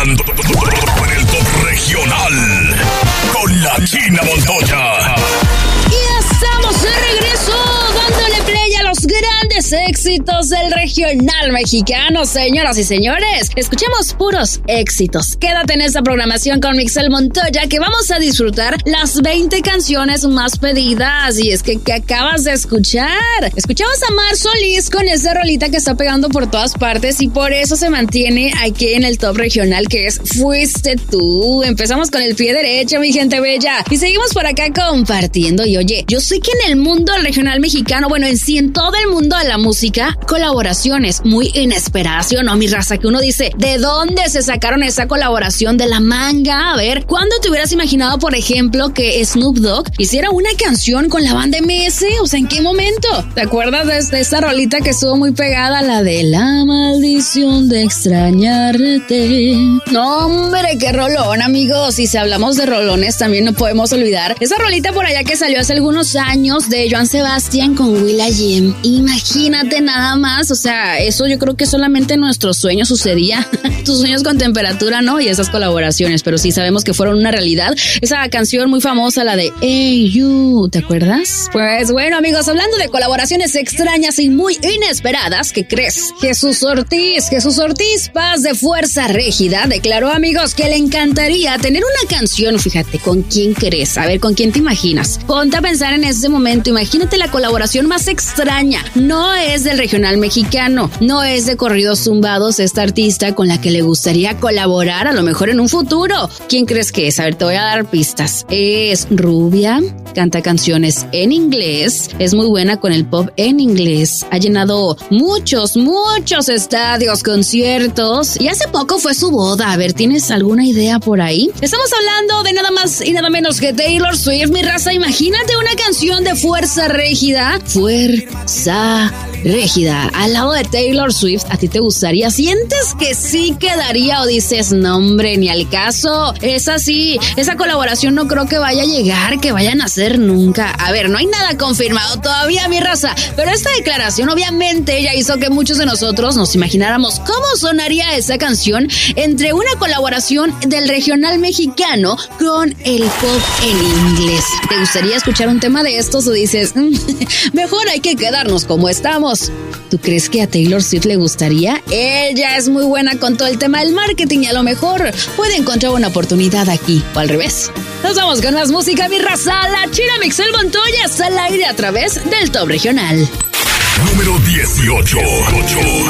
entrando en el top regional con la China Montoya. Y estamos de regreso dándole play a los grandes éxitos del regional mexicano, señoras y señores. Escuchemos puros éxitos. Quédate en esta programación con Mixel Montoya, que vamos a disfrutar las 20 canciones más pedidas. Y es que acabas de escuchar. Escuchamos a Mar Solís con esa rolita que está pegando por todas partes y por eso se mantiene aquí en el top regional, que es Fuiste Tú. Empezamos con el pie derecho, mi gente bella, y seguimos por acá compartiendo. Y oye, yo sé que en el mundo del regional mexicano, bueno, en sí en todo el mundo de la música, colaboraciones muy inesperadas, ¿sí o no, mi raza? Que uno dice, ¿de dónde se sacaron esa colaboración de la manga? A ver, ¿cuándo te hubieras imaginado, por ejemplo, que Snoop Dogg hiciera una canción con la banda MS? O sea, ¿en qué momento? ¿Te acuerdas de esta rolita que estuvo muy pegada, la de La maldición de extrañarte? No, hombre, qué rolón, amigos. Y si hablamos de rolones, también no podemos olvidar esa rolita por allá que salió hace algunos años de Joan Sebastián con will.i.am. Imagínate nada más, o sea, eso yo creo que solamente en nuestros sueños sucedía. Tus sueños con temperatura, ¿no? Y esas colaboraciones, pero sí sabemos que fueron una realidad. Esa canción muy famosa, la de Hey You, ¿te acuerdas? Pues bueno, amigos, hablando de colaboraciones extrañas y muy inesperadas, ¿qué crees? Jesús Ortiz, Paz de Fuerza Régida, declaró, amigos, que le encantaría tener una canción. Fíjate, ¿con quién crees? A ver, ¿con quién te imaginas? Ponte a pensar en ese momento, imagínate la colaboración más extraña. No es del regional mexicano, no es de corridos zumbados esta artista con la que le gustaría colaborar a lo mejor en un futuro. ¿Quién crees que es? A ver, te voy a dar pistas. Es rubia, canta canciones en inglés, es muy buena con el pop en inglés, ha llenado muchos estadios, conciertos, y hace poco fue su boda. A ver, ¿tienes alguna idea por ahí? Estamos hablando de nada más y nada menos que Taylor Swift, mi raza. Imagínate una canción de Fuerza Régida. Fuerza Régida al lado de Taylor Swift. ¿A ti te gustaría? ¿Sientes que sí quedaría o dices, no, hombre, ni al caso? Es así, esa colaboración no creo que vaya a llegar, que vayan a hacer nunca. A ver, no hay nada confirmado todavía, mi raza, pero esta declaración obviamente ya hizo que muchos de nosotros nos imagináramos cómo sonaría esa canción entre una colaboración del regional mexicano con el pop en inglés. ¿Te gustaría escuchar un tema de estos o dices, mejor hay que quedarnos como estamos? ¿Tú crees que a Taylor Swift le gustaría? Ella es muy buena con todo el tema del marketing y a lo mejor puede encontrar una oportunidad aquí, o al revés. Nos vamos con más música, mi raza. La China Mixel Montoya está al aire a través del Top Regional. Número 18.